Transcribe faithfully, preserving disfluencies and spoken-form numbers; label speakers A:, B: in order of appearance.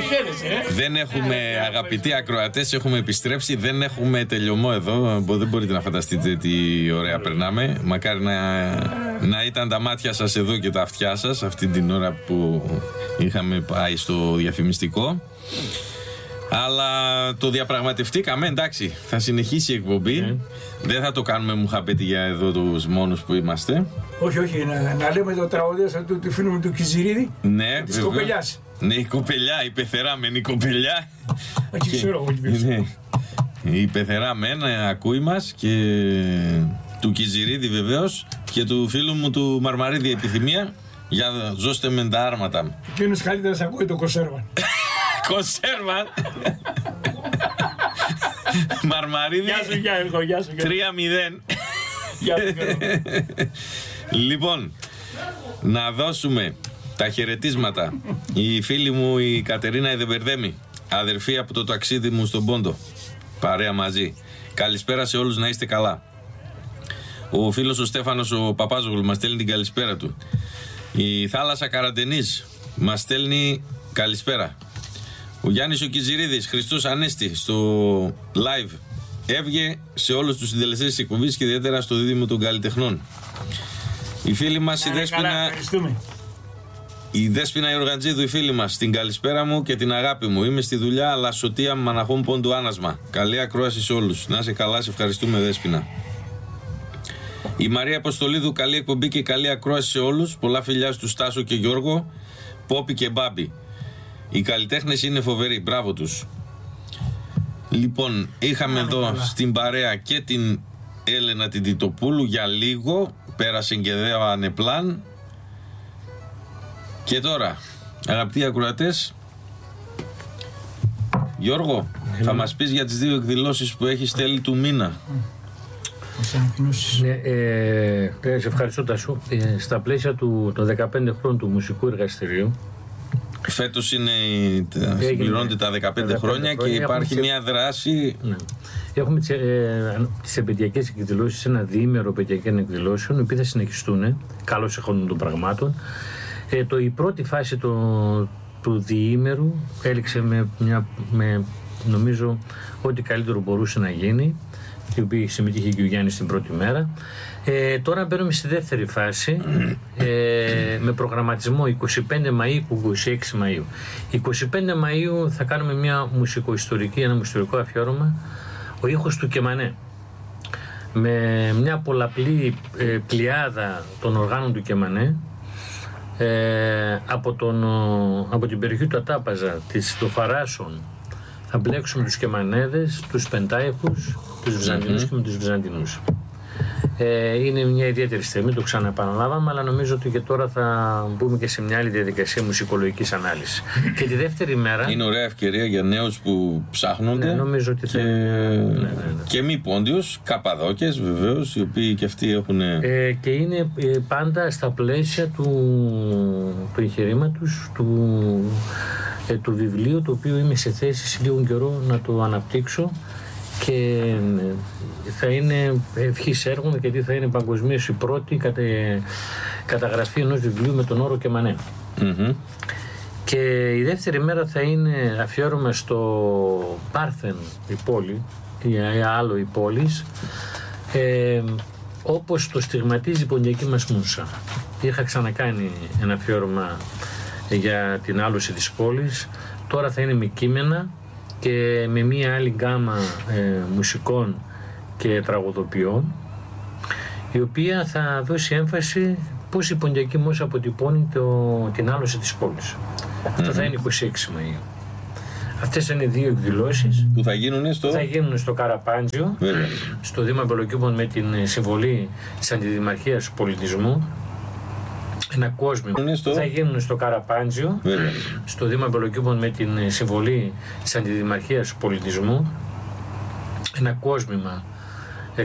A: Δεν έχουμε, αγαπητοί ακροατές, έχουμε επιστρέψει. Δεν έχουμε τελειωμό εδώ. Δεν μπορείτε να φανταστείτε τι ωραία περνάμε. Μακάρι να, να ήταν τα μάτια σας εδώ και τα αυτιά σας αυτή την ώρα που είχαμε πάει στο διαφημιστικό. Αλλά το διαπραγματευτήκαμε, εντάξει, θα συνεχίσει η εκπομπή. Mm. Δεν θα το κάνουμε μουχαπέτη για εδώ τους μόνους που είμαστε.
B: Όχι, όχι, να, να λέμε το τραγωδία του, του φίλου μου του Κιζηρίδη.
A: Ναι,
B: της κοπελιάς.
A: Ναι, η κοπελιά, η πεθερά μεν η κοπελιά.
B: Όχι, ξέρω εγώ τι
A: ναι. Η πεθερά μεν ακούει μας και του Κιζηρίδη βεβαίως και του φίλου μου του Μαρμαρίδη επιθυμία για ζώστε με τα άρματα.
B: Εκείνος καλύτερα σ' ακούει το Κονσέρβαν.
A: Κονσέρβαν. Μαρμαρίδη.
B: Γεια σου, γεια σου, γεια σου.
A: τρία μηδέν.
B: Γεια σου.
A: Λοιπόν, να δώσουμε τα χαιρετίσματα. Η φίλη μου η Κατερίνα Ιδεμπερδέμη, αδερφή από το ταξίδι μου στον Πόντο. Παρέα μαζί. Καλησπέρα σε όλους, να είστε καλά. Ο φίλος ο Στέφανος ο Παπάζογλου μας στέλνει την καλησπέρα του. Η Θάλασσα Καραντενής μας στέλνει καλησπέρα. Ο Γιάννης ο Κιζηρίδης, Χριστός Ανέστη, στο live έβγε σε όλους τους συντελεστές της εκπομπής και ιδιαίτερα στο Δίδυμο των Καλλιτεχνών. Η φίλη μας η Δέσποινα, η Δέσποινα Ιοργαντζίδου, η φίλη μας, την καλησπέρα μου και την αγάπη μου. Είμαι στη δουλειά, αλλά σωτία Μαναχών Πόντου Άνασμα. Καλή ακρόαση σε όλους. Να είσαι καλά, σε ευχαριστούμε Δέσποινα. Η Μαρία Αποστολίδου, καλή εκπομπή και καλή ακρόαση σε όλους. Πολλά φιλιά στους Στάσο και Γιώργο, Πόπι και Μπάμπη. Οι καλλιτέχνες είναι φοβεροί, μπράβο τους. Λοιπόν, είχαμε εδώ καλά στην παρέα και την Έλενα την Τιτοπούλου για λίγο. Πέρασε και δέο ανεπλάν. Και τώρα, αγαπητοί ακροατές, Γιώργο, mm. θα μας πεις για τις δύο εκδηλώσεις που έχεις τέλη του μήνα.
C: Ναι, ε, ε, σε ευχαριστώ Τάσο. Ε, στα πλαίσια του, των δεκαπέντε χρόνων του μουσικού εργαστηρίου,
A: φέτος είναι, συμπληρώνεται τα δεκαπέντε χρόνια, χρόνια και υπάρχει μια δράση.
C: Ναι. Έχουμε τις, ε, τις επαιτειακές εκδηλώσεις, ένα διήμερο επαιτειακών εκδηλώσεων, οι οποίοι θα συνεχιστούν, καλώς εχόντων των πραγμάτων. Ε, το, η πρώτη φάση το, του διήμερου έληξε με, μια, με νομίζω ό,τι καλύτερο μπορούσε να γίνει, η οποία συμμετείχε και ο Γιάννης την πρώτη μέρα. Ε, τώρα μπαίνουμε στη δεύτερη φάση ε, με προγραμματισμό είκοσι πέντε Μαΐου και είκοσι έξι Μαΐου. είκοσι πέντε Μαΐου θα κάνουμε μια μουσικοϊστορική, ένα μουσικοϊστορικό αφιέρωμα, ο ήχος του Κεμανέ, με μια πολλαπλή ε, πλειάδα των οργάνων του Κεμανέ, ε, από, τον, από την περιοχή του Ατάπαζα, της, των Φαράσων, θα μπλέξουμε τους Κεμανέδες, τους Πεντάιχους, τους Βυζαντινούς mm-hmm. και με τους Βυζαντινούς. Ε, είναι μια ιδιαίτερη στιγμή, το ξαναεπαναλάβαμε, αλλά νομίζω ότι και τώρα θα μπούμε και σε μια άλλη διαδικασία μουσικολογικής ανάλυσης. Και τη δεύτερη μέρα.
A: Είναι ωραία ευκαιρία για νέους που ψάχνονται.
C: Ναι, νομίζω ότι θα...
A: και...
C: ναι, ναι, ναι.
A: και μη πόντιους, Καπαδόκες βεβαίως, οι οποίοι και αυτοί έχουν.
C: Ε, και είναι ε, πάντα στα πλαίσια του, του εγχειρήματος, του, ε, του βιβλίου, το οποίο είμαι σε θέση σε λίγο καιρό να το αναπτύξω. Και θα είναι ευχής έργων, γιατί θα είναι παγκοσμίως η πρώτη κατα... καταγραφή ενός βιβλίου με τον όρο Κεμανέ. Mm-hmm. Και η δεύτερη μέρα θα είναι αφιέρωμα στο Πάρθεν, η πόλη, ή άλλο η πόλης, ε, όπως το στιγματίζει η ποντιακή μας μούσα. Είχα ξανακάνει ένα αφιέρωμα για την άλωση της πόλης, τώρα θα είναι με κείμενα και με μία άλλη γκάμα ε, μουσικών και τραγουδοποιών, η οποία θα δώσει έμφαση πώς η ποντιακή μούσα αποτυπώνει το, την άλωση της πόλης. Mm-hmm. Αυτό θα είναι είκοσι έξι Μαΐου. Αυτές είναι οι δύο εκδηλώσεις
A: που θα γίνουν στο,
C: θα γίνουν στο Καραπάντζιο, yeah. στο Δήμα Πελοκήπων, με την συμβολή της Αντιδημαρχίας Πολιτισμού. Ένα κόσμημα στο... θα γίνουν στο Καραπάντζιο, yeah. στο Δήμα Πελοκήπων, με την συμβολή της Αντιδημαρχίας Πολιτισμού. Ένα κόσμημα